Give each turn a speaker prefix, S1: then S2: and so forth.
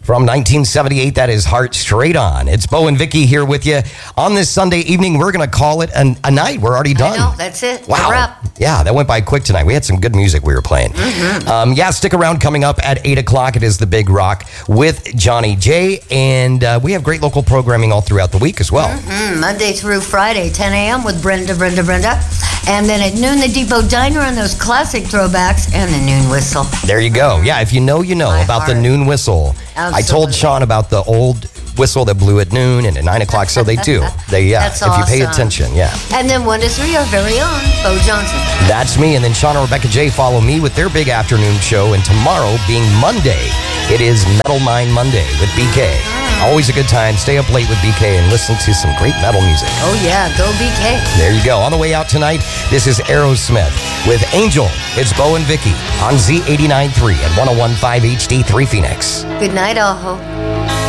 S1: From 1978, that is Heart Straight On. It's Bo and Vicky here with you. On this Sunday evening, we're going to call it a night. We're already done.
S2: I know, that's it.
S1: Wow.
S2: We're up.
S1: Yeah, that went by quick tonight. We had some good music we were playing. Stick around. Coming up at 8 o'clock, it is The Big Rock with Johnny J. And we have great local programming all throughout the week as well.
S2: Monday through Friday, 10 a.m. with Brenda. And then at noon, the Depot Diner and those classic throwbacks and the noon whistle.
S1: There you go. Yeah, if you know, you know
S2: My
S1: about the
S2: heart.
S1: noon whistle.
S2: Absolutely.
S1: I told Sean about the old whistle that blew at noon and at 9 o'clock, so they do.
S2: That's
S1: if you pay
S2: awesome.
S1: attention, yeah.
S2: And then 1 to 3, our very own Bo Johnson.
S1: That's me, and then Sean and Rebecca J follow me with their big afternoon show, and tomorrow being Monday, it is Metal Mind Monday with BK. Always a good time. Stay up late with BK and listen to some great metal music.
S2: Oh, yeah, go BK.
S1: There you go. On the way out tonight, this is Aerosmith with Angel. It's Bo and Vicky on Z89.3 and 101.5 HD3 Phoenix.
S2: Good night, all.